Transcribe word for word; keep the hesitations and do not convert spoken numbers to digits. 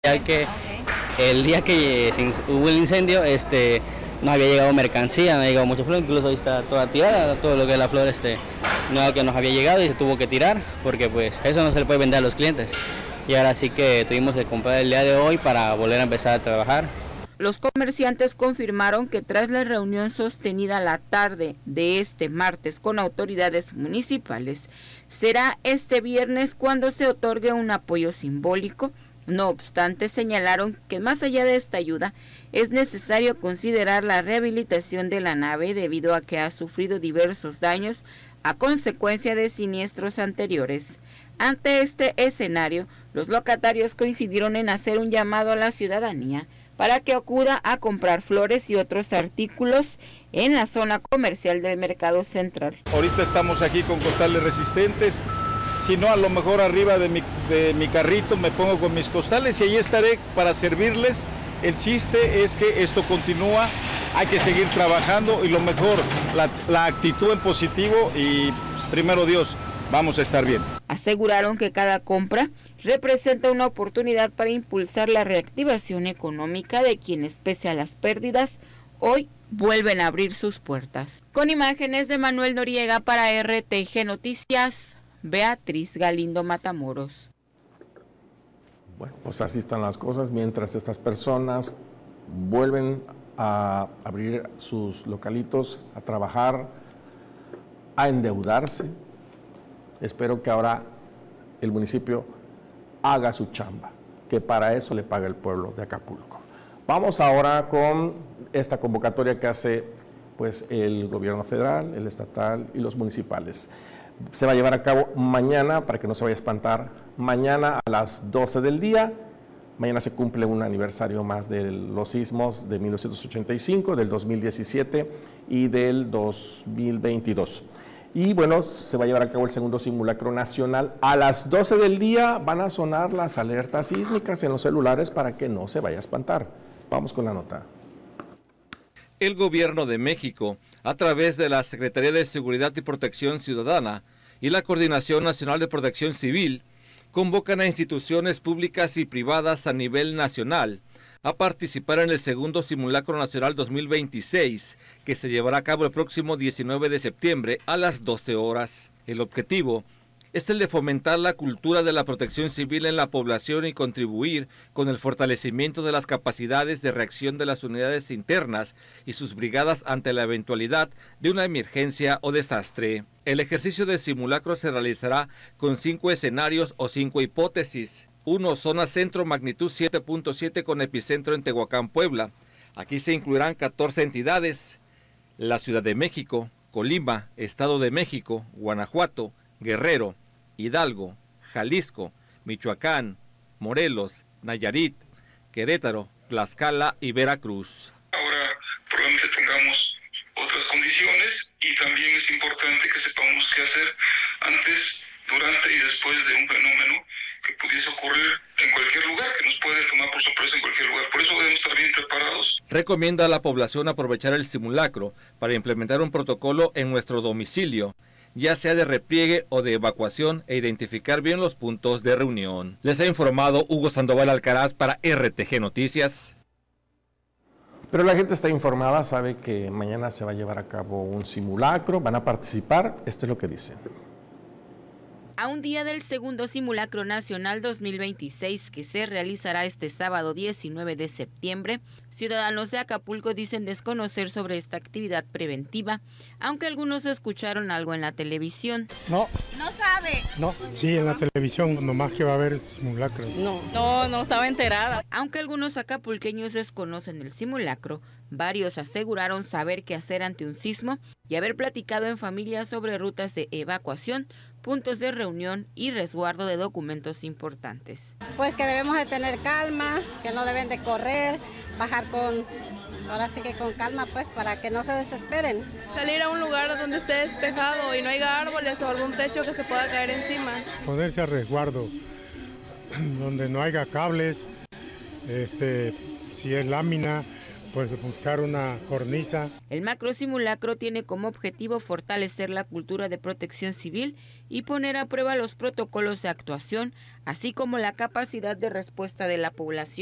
Ya que el día que hubo el incendio, este, no había llegado mercancía, no había llegado mucha flor, incluso ahí está toda tirada, todo lo que es la flor, este, no era que nos había llegado y se tuvo que tirar, porque pues eso no se le puede vender a los clientes. Y ahora sí que tuvimos que comprar el día de hoy para volver a empezar a trabajar. Los comerciantes confirmaron que tras la reunión sostenida la tarde de este martes con autoridades municipales, será este viernes cuando se otorgue un apoyo simbólico. No obstante, señalaron que más allá de esta ayuda, es necesario considerar la rehabilitación de la nave debido a que ha sufrido diversos daños a consecuencia de siniestros anteriores. Ante este escenario, los locatarios coincidieron en hacer un llamado a la ciudadanía para que acuda a comprar flores y otros artículos en la zona comercial del Mercado Central. Ahorita estamos aquí con costales resistentes. Si no, a lo mejor arriba de mi, de mi carrito me pongo con mis costales y ahí estaré para servirles. El chiste es que esto continúa, hay que seguir trabajando y lo mejor, la, la actitud en positivo y primero Dios, vamos a estar bien. Aseguraron que cada compra representa una oportunidad para impulsar la reactivación económica de quienes, pese a las pérdidas, hoy vuelven a abrir sus puertas. Con imágenes de Manuel Noriega para R T G Noticias, Beatriz Galindo Matamoros. Bueno, pues así están las cosas mientras estas personas vuelven a abrir sus localitos, a trabajar, a endeudarse. Espero que ahora el municipio haga su chamba, que para eso le paga el pueblo de Acapulco. Vamos ahora con esta convocatoria que hace pues el gobierno federal, el estatal y los municipales. Se va a llevar a cabo mañana, para que no se vaya a espantar, mañana a las doce del día. Mañana se cumple un aniversario más de los sismos de mil novecientos ochenta y cinco, del dos mil diecisiete y del dos mil veintidós. Y bueno, se va a llevar a cabo el segundo simulacro nacional. A las doce del día van a sonar las alertas sísmicas en los celulares para que no se vaya a espantar. Vamos con la nota. El Gobierno de México, a través de la Secretaría de Seguridad y Protección Ciudadana y la Coordinación Nacional de Protección Civil, convocan a instituciones públicas y privadas a nivel nacional a participar en el segundo Simulacro Nacional dos mil veintiséis, que se llevará a cabo el próximo diecinueve de septiembre a las doce horas. El objetivo es el de fomentar la cultura de la protección civil en la población y contribuir con el fortalecimiento de las capacidades de reacción de las unidades internas y sus brigadas ante la eventualidad de una emergencia o desastre. El ejercicio de simulacro se realizará con cinco escenarios o cinco hipótesis. uno. Zona centro, magnitud siete punto siete con epicentro en Tehuacán, Puebla. Aquí se incluirán catorce entidades: la Ciudad de México, Colima, Estado de México, Guanajuato, Guerrero, Hidalgo, Jalisco, Michoacán, Morelos, Nayarit, Querétaro, Tlaxcala y Veracruz. Ahora probablemente tengamos otras condiciones y también es importante que sepamos qué hacer antes, durante y después de un fenómeno que pudiese ocurrir en cualquier lugar, que nos puede tomar por sorpresa en cualquier lugar. Por eso debemos estar bien preparados. Recomienda a la población aprovechar el simulacro para implementar un protocolo en nuestro domicilio, ya sea de repliegue o de evacuación, e identificar bien los puntos de reunión. Les ha informado Hugo Sandoval Alcaraz para R T G Noticias. Pero la gente está informada, sabe que mañana se va a llevar a cabo un simulacro, van a participar, esto es lo que dicen. A un día del segundo Simulacro Nacional dos mil veintiséis, que se realizará este sábado diecinueve de septiembre, ciudadanos de Acapulco dicen desconocer sobre esta actividad preventiva, aunque algunos escucharon algo en la televisión. No. ¿No sabe? No, sí, en la televisión, nomás que va a haber simulacro. No, no, no estaba enterada. Aunque algunos acapulqueños desconocen el simulacro, varios aseguraron saber qué hacer ante un sismo y haber platicado en familia sobre rutas de evacuación, puntos de reunión y resguardo de documentos importantes. Pues que debemos de tener calma, que no deben de correr, bajar con, ahora sí que con calma, pues para que no se desesperen. Salir a un lugar donde esté despejado y no haya árboles o algún techo que se pueda caer encima. Ponerse a resguardo, donde no haya cables, este, si es lámina, pues buscar una cornisa. El macro simulacro tiene como objetivo fortalecer la cultura de protección civil y poner a prueba los protocolos de actuación, así como la capacidad de respuesta de la población.